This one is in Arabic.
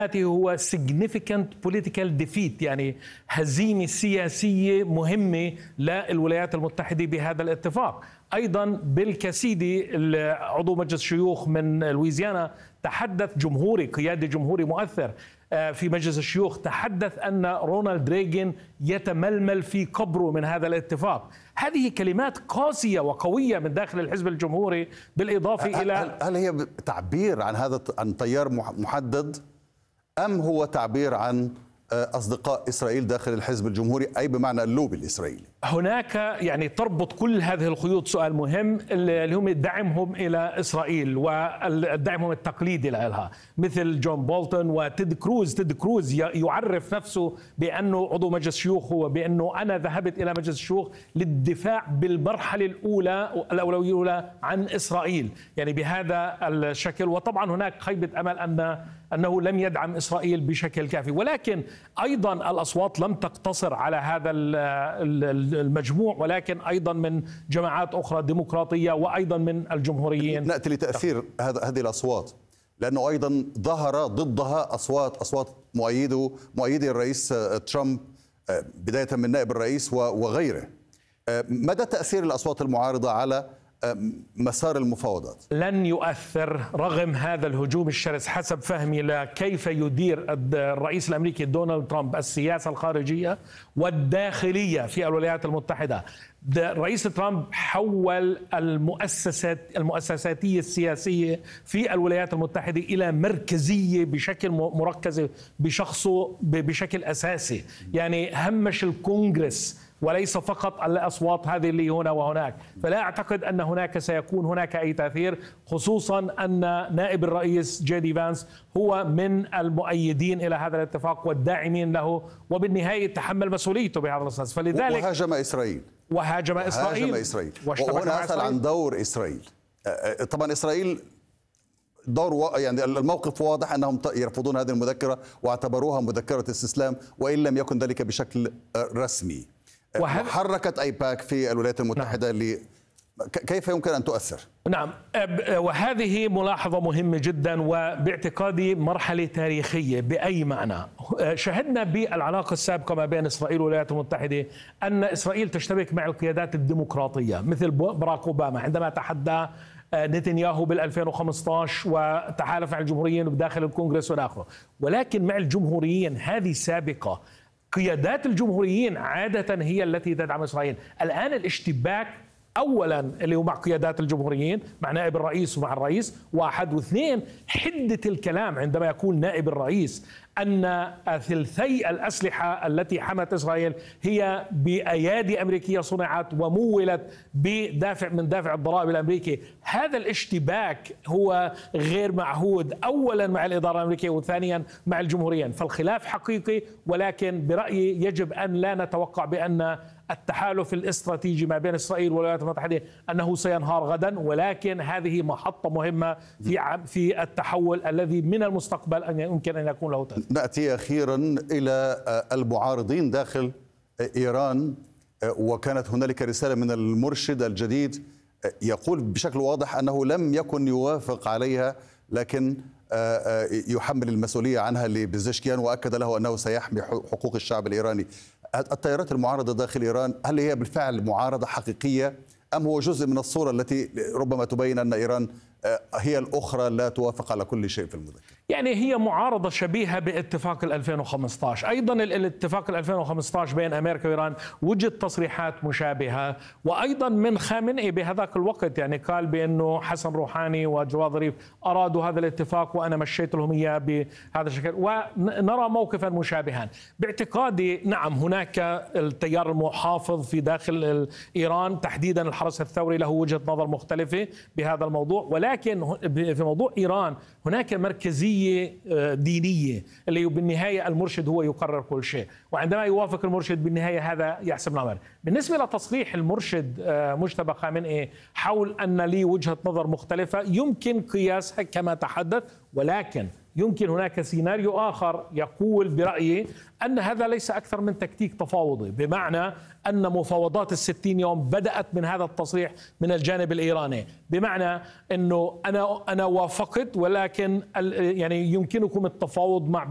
هو significant political defeat، يعني هزيمة سياسية مهمة للولايات المتحدة بهذا الاتفاق. أيضا بالكاسيدي عضو مجلس الشيوخ من لويزيانا تحدث جمهوري، قيادي جمهوري مؤثر في مجلس الشيوخ، تحدث أن رونالد ريغان يتململ في قبره من هذا الاتفاق. هذه كلمات قاسية وقوية من داخل الحزب الجمهوري، بالإضافة إلى هل هي تعبير عن تيار محدد، أم هو تعبير عن أصدقاء إسرائيل داخل الحزب الجمهوري، أي بمعنى اللوبي الإسرائيلي؟ هناك يعني تربط كل هذه الخيوط سؤال مهم اللي هم دعمهم إلى إسرائيل ودعمهم التقليدي لها، مثل جون بولتون وتيد كروز. تيد كروز يعرف نفسه بأنه عضو مجلس الشيوخ، هو بأنه أنا ذهبت إلى مجلس الشيوخ للدفاع بالمرحلة الأولوية الأولى عن إسرائيل، يعني بهذا الشكل. وطبعا هناك خيبة أمل أنه لم يدعم إسرائيل بشكل كافي، ولكن أيضا الأصوات لم تقتصر على هذا المجموع، ولكن أيضا من جماعات أخرى ديمقراطية وأيضا من الجمهوريين. نأتي لتأثير هذه الأصوات، لأنه أيضا ظهر ضدها أصوات مؤيدي الرئيس ترامب، بداية من نائب الرئيس وغيره. مدى تأثير الأصوات المعارضة على مسار المفاوضات؟ لن يؤثر رغم هذا الهجوم الشرس حسب فهمي لكيف يدير الرئيس الأمريكي دونالد ترامب السياسة الخارجية والداخلية في الولايات المتحدة. رئيس ترامب حول المؤسساتية السياسية في الولايات المتحدة إلى مركزية بشكل مركزة بشخصه بشكل أساسي، يعني همش الكونغرس وليس فقط الأصوات هذه اللي هنا وهناك. فلا أعتقد أن هناك سيكون هناك أي تأثير، خصوصا أن نائب الرئيس جي دي فانس هو من المؤيدين إلى هذا الاتفاق والداعمين له، وبالنهاية تحمل مسؤوليته بهذا الأساس. فلذلك وهاجم إسرائيل. وهنا أسأل عن دور إسرائيل. طبعا إسرائيل يعني الموقف واضح أنهم يرفضون هذه المذكرة واعتبروها مذكرة استسلام، وإن لم يكن ذلك بشكل رسمي. حركت أيباك في الولايات المتحدة. نعم. كيف يمكن أن تؤثر؟ نعم، وهذه ملاحظة مهمة جدا، وباعتقادي مرحلة تاريخية بأي معنى. شهدنا بالعلاقة السابقة ما بين إسرائيل والولايات المتحدة أن إسرائيل تشتبك مع القيادات الديمقراطية مثل باراك أوباما عندما تحدى نتنياهو بال2015 وتحالف مع الجمهوريين بداخل الكونغرس والآخر، ولكن مع الجمهوريين هذه سابقة. قيادات الجمهوريين عادة هي التي تدعم إسرائيل. الآن الاشتباك أولا اللي هو مع قيادات الجمهوريين، مع نائب الرئيس ومع الرئيس، واحد، واثنين حدة الكلام عندما يقول نائب الرئيس أن ثلثي الأسلحة التي حمت إسرائيل هي بأيادي أمريكية صنعت ومولت بدافع من دافع الضرائب الأمريكي. هذا الاشتباك هو غير معهود، أولا مع الإدارة الأمريكية وثانيا مع الجمهوريين. فالخلاف حقيقي، ولكن برأيي يجب أن لا نتوقع بأن التحالف الاستراتيجي ما بين إسرائيل والولايات المتحدة أنه سينهار غدا، ولكن هذه محطة مهمة في التحول الذي من المستقبل أن يمكن أن يكون له تأثير. نأتي أخيرا إلى المعارضين داخل إيران، وكانت هنالك رسالة من المرشد الجديد يقول بشكل واضح أنه لم يكن يوافق عليها، لكن يحمل المسؤولية عنها لبزشكيان، وأكد له أنه سيحمي حقوق الشعب الإيراني. التيارات المعارضة داخل إيران، هل هي بالفعل معارضة حقيقية، أم هو جزء من الصورة التي ربما تبين أن إيران هي الأخرى لا توافق على كل شيء في المذكرة؟ يعني هي معارضة شبيهة باتفاق 2015. أيضا الاتفاق 2015 بين أمريكا وإيران وجد تصريحات مشابهة، وأيضا من خامنئي بهذاك الوقت يعني قال بأنه حسن روحاني وجواد ظريف أرادوا هذا الاتفاق وأنا مشيت لهم إياه بهذا الشكل، ونرى موقفا مشابها. باعتقادي نعم هناك التيار المحافظ في داخل إيران، تحديدا الحرس الثوري، له وجهة نظر مختلفة بهذا الموضوع، ولكن في موضوع إيران هناك مركزية دينية اللي بالنهاية المرشد هو يقرر كل شيء، وعندما يوافق المرشد بالنهاية هذا يحسم الأمر. بالنسبة لتصريح المرشد مجتبى خامنئي حول أن لي وجهة نظر مختلفة، يمكن قياسها كما تحدث، ولكن يمكن هناك سيناريو آخر يقول برأيي أن هذا ليس أكثر من تكتيك تفاوضي، بمعنى أن مفاوضات 60 يوم بدأت من هذا التصريح من الجانب الإيراني، بمعنى أنه أنا وافقت، ولكن يعني يمكنكم التفاوض مع